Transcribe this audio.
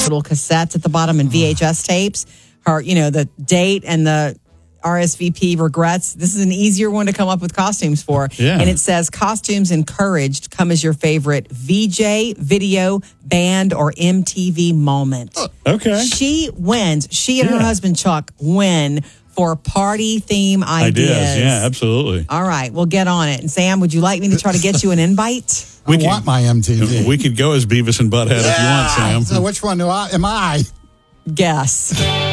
little cassettes at the bottom and VHS tapes. Her, the date and the RSVP regrets. This is an easier one to come up with costumes for. Yeah. And it says costumes encouraged. Come as your favorite VJ, video, band, or MTV moment. Okay. She wins. She and her husband Chuck win for party theme ideas. Yeah, absolutely. All right, we'll get on it. And Sam, would you like me to try to get you an invite? I want my MTV. We could go as Beavis and Butthead if you want, Sam. So which one am I? Guess.